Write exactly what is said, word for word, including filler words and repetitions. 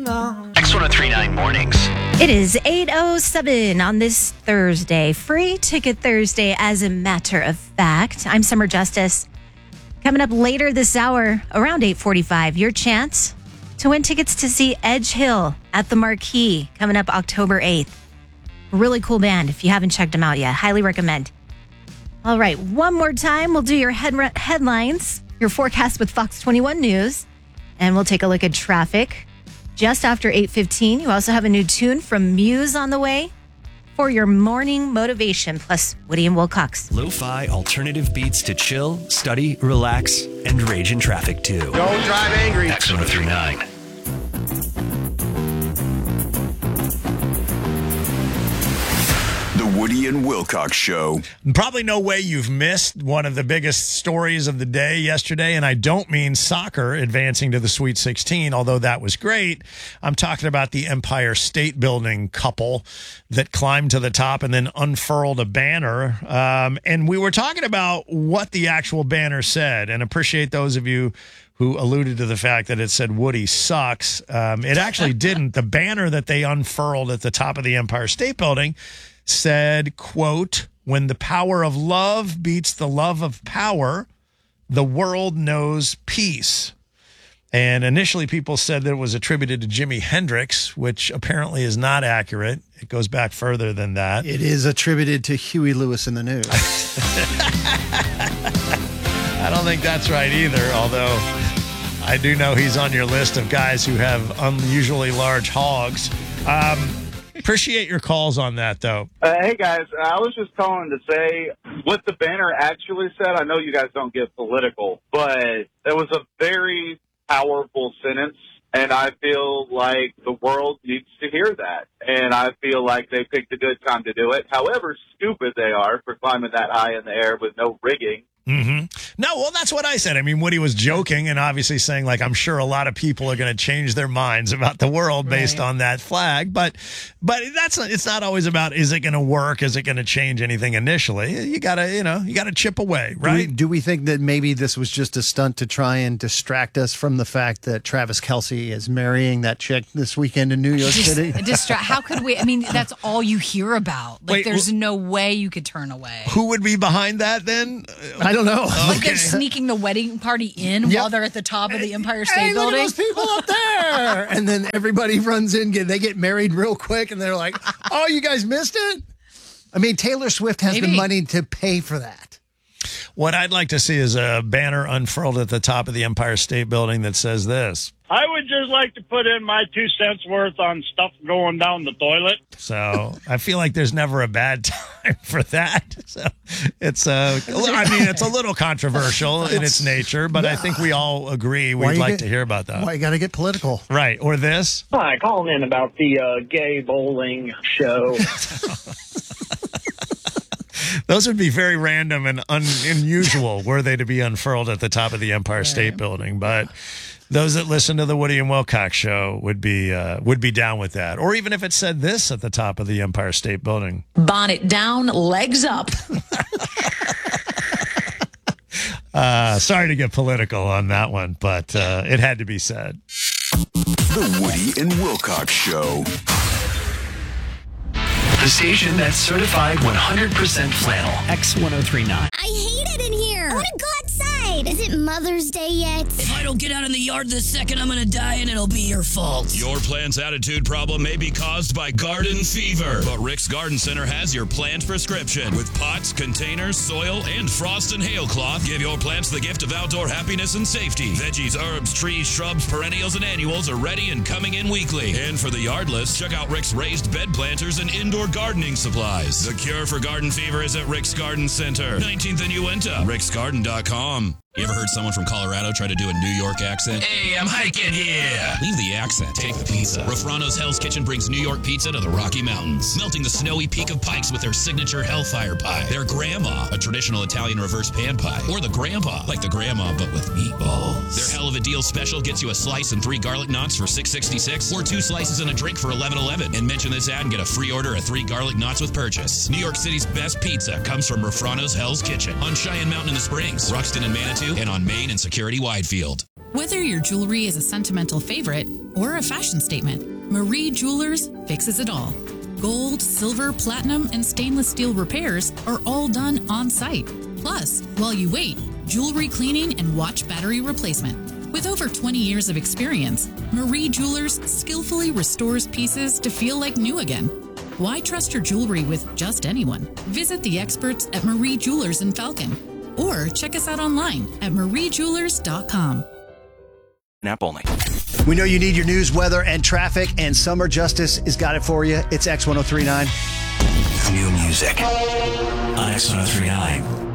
long. X ten thirty-nine Mornings. It is eight oh seven on this Thursday. Free Ticket Thursday, as a matter of fact. I'm Summer Justice. Coming up later this hour, around eight forty-five, your chance to win tickets to see Edge Hill at the Marquee, coming up October eighth. Really cool band. If you haven't checked them out yet, highly recommend. All right, one more time, we'll do your head headlines, your forecast with Fox twenty-one News, and we'll take a look at traffic. Just after eight fifteen, you also have a new tune from Muse on the way for your morning motivation, plus Woody and Wilcox. Lo-fi alternative beats to chill, study, relax, and rage in traffic too. Don't drive angry. X ten thirty-nine. The Woody and Wilcox Show. Probably no way you've missed one of the biggest stories of the day yesterday, and I don't mean soccer advancing to the Sweet sixteen, although that was great. I'm talking about the Empire State Building couple that climbed to the top and then unfurled a banner. Um, and we were talking about what the actual banner said, and appreciate those of you who alluded to the fact that it said Woody sucks. Um, it actually didn't. The banner that they unfurled at the top of the Empire State Building said, quote, "When the power of love beats the love of power, the world knows peace." And initially people said that it was attributed to Jimi Hendrix, which apparently is not accurate. It goes back further than that. It is attributed to Huey Lewis in the News. I don't think that's right either, although I do know he's on your list of guys who have unusually large hogs. Um, appreciate your calls on that, though. Uh, hey, guys, I was just calling to say what the banner actually said. I know you guys don't get political, but it was a very powerful sentence, and I feel like the world needs to hear that. And I feel like they picked a good time to do it. However stupid they are for climbing that high in the air with no rigging. Mm-hmm. No, well, that's what I said. I mean, Woody was joking and obviously saying, like, I'm sure a lot of people are going to change their minds about the world based Right. on that flag. But but that's it's not always about, is it going to work? Is it going to change anything initially? You got to, you know, you got to chip away, Do we, right? do we think that maybe this was just a stunt to try and distract us from the fact that Travis Kelce is marrying that chick this weekend in New York Just City? distra- How could we? I mean, that's all you hear about. Like, Wait, there's wh- no way you could turn away. Who would be behind that then? I don't know. Like they're sneaking the wedding party in Yep. while they're at the top of the Empire State Hey, look at Building. those people up there. And then everybody runs in, get, they get married real quick, and they're like, oh, you guys missed it? I mean, Taylor Swift has the Maybe. money to pay for that. What I'd like to see is a banner unfurled at the top of the Empire State Building that says this. I would just like to put in my two cents worth on stuff going down the toilet. So I feel like there's never a bad time for that. So it's uh, I mean, it's a little controversial in its nature, but I think we all agree Why we'd you like get- to hear about that. Why you got to get political? Right. Or this. Hi, calling in about the uh, gay bowling show. Those would be very random and un- unusual were they to be unfurled at the top of the Empire State Building. But those that listen to the Woody and Wilcox show would be uh, would be down with that. Or even if it said this at the top of the Empire State Building. Bonnet down, legs up. Uh, sorry to get political on that one, but uh, it had to be said. The Woody and Wilcox Show. The station that's certified one hundred percent flannel. X ten thirty-nine. I hate it in here. I want to go outside. Is it Mother's Day yet? If I don't get out in the yard this second, I'm going to die and it'll be your fault. Your plant's attitude problem may be caused by garden fever, but Rick's Garden Center has your plant prescription. With pots, containers, soil, and frost and hail cloth, give your plants the gift of outdoor happiness and safety. Veggies, herbs, trees, shrubs, perennials, and annuals are ready and coming in weekly. And for the yardless, check out Rick's raised bed planters and indoor gardening supplies. The cure for garden fever is at Rick's Garden Center, nineteenth and Uinta, ricks garden dot com. You ever heard someone from Colorado try to do a New York accent? Hey, I'm hiking here. Leave the accent. Take the pizza. Rafrano's Hell's Kitchen brings New York pizza to the Rocky Mountains, melting the snowy peak of Pikes with their signature Hellfire Pie, their Grandma, a traditional Italian reverse pan pie, or the Grandpa, like the Grandma but with meatballs. Their Hell of a Deal special gets you a slice and three garlic knots for six sixty-six, or two slices and a drink for eleven eleven. And mention this ad and get a free order of three garlic knots with purchase. New York City's best pizza comes from Rafrano's Hell's Kitchen on Cheyenne Mountain in the Springs, Ruxton and Manitou, and on Main and Security Widefield. Whether your jewelry is a sentimental favorite or a fashion statement, Marie Jewelers fixes it all. Gold, silver, platinum, and stainless steel repairs are all done on site. Plus, while you wait, jewelry cleaning and watch battery replacement. With over twenty years of experience, Marie Jewelers skillfully restores pieces to feel like new again. Why trust your jewelry with just anyone? Visit the experts at Marie Jewelers in Falcon or check us out online at marie jewelers dot com. App only. We know you need your news, weather, and traffic, and Summer Justice has got it for you. It's X ten thirty-nine. New music on X ten thirty-nine.